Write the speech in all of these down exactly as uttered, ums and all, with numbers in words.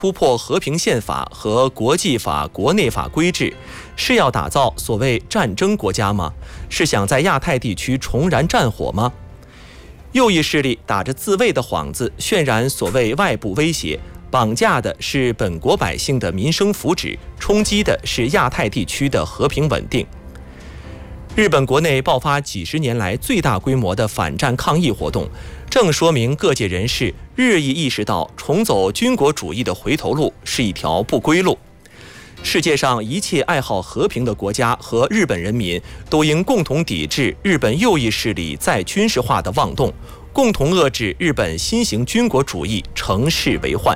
突破和平宪法和国际法、国内法规制，是要打造所谓战争国家吗？是想在亚太地区重燃战火吗？右翼势力打着自卫的幌子，渲染所谓外部威胁，绑架的是本国百姓的民生福祉，冲击的是亚太地区的和平稳定。日本国内爆发几十年来最大规模的反战抗议活动，正说明各界人士日益意识到重走军国主义的回头路是一条不归路。世界上一切爱好和平的国家和日本人民都应共同抵制日本右翼势力再军事化的妄动，共同遏制日本新型军国主义乘势为患。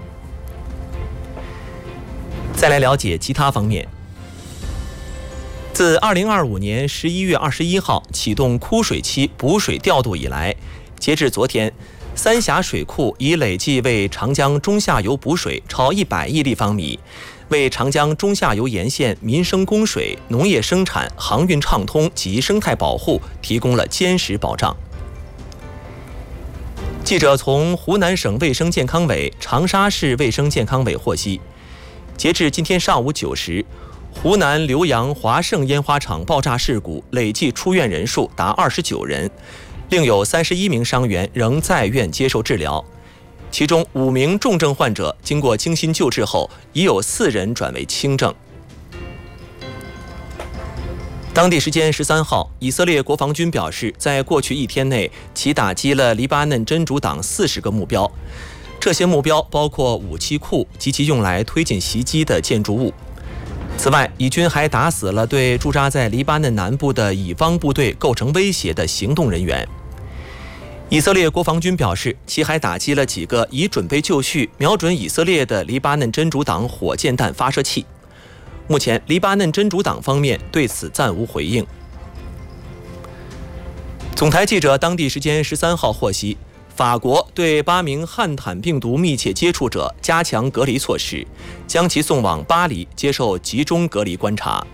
再来了解其他方面。自二零二五年十一月二十一号启动枯水期补水调度以来，截至昨天，三峡水库已累计为长江中下游补水超一百亿立方米，为长江中下游沿线民生供水、农业生产、航运畅通及生态保护提供了坚实保障。记者从湖南省卫生健康委、长沙市卫生健康委获悉，截至今天上午九时，湖南浏阳华盛烟花厂爆炸事故累计出院人数达二十九人，另有三十一名伤员仍在院接受治疗，其中五名重症患者经过精心救治后，已有四人转为轻症。当地时间十三号，以色列国防军表示，在过去一天内，其打击了黎巴嫩真主党四十个目标，这些目标包括武器库及其用来推进袭击的建筑物。此外，以军还打死了对驻扎在黎巴嫩南部的以方部队构成威胁的行动人员。以色列国防军表示，其还打击了几个已准备就绪、瞄准以色列的黎巴嫩真主党火箭弹发射器。目前，黎巴嫩真主党方面对此暂无回应。总台记者当地时间十三号获悉，法国对八名汉坦病毒密切接触者加强隔离措施，将其送往巴黎接受集中隔离观察。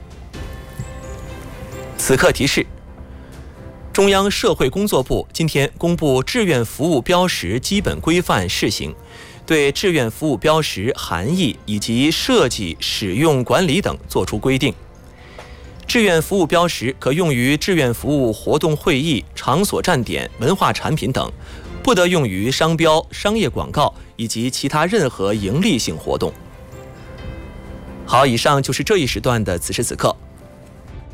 此刻提示：中央社会工作部今天公布志愿服务标识基本规范试行，对志愿服务标识含义以及设计、使用、管理等作出规定。志愿服务标识可用于志愿服务活动会议、场所站点、文化产品等，不得用于商标、商业广告以及其他任何盈利性活动。好，以上就是这一时段的此时此刻。